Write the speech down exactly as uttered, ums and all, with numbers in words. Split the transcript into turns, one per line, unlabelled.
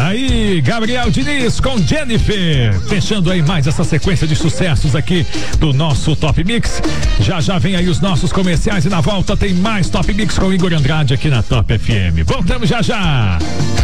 Aí, Gabriel Diniz com Jennifer, fechando aí mais essa sequência de sucessos aqui do nosso Top Mix. Já já vem aí os nossos comerciais e na volta tem mais Top Mix com Igor Andrade aqui na Top F M. Voltamos já já.